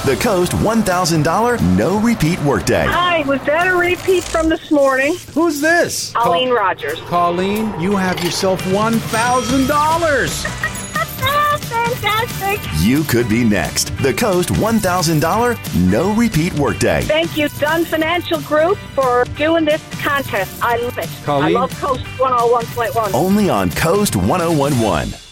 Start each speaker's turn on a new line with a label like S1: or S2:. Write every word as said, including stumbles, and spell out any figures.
S1: The Coast one thousand dollars no repeat workday.
S2: Hi, was that a repeat from this morning?
S3: Who's this?
S2: Colleen Rogers.
S3: Colleen, you have yourself one thousand dollars.
S2: Fantastic.
S1: You could be next. The Coast one thousand dollars no repeat workday.
S2: Thank you, Dunn Financial Group, for doing this contest. I love it.
S3: Colleen?
S2: I love Coast one oh one point one.
S1: Only on Coast one oh one point one.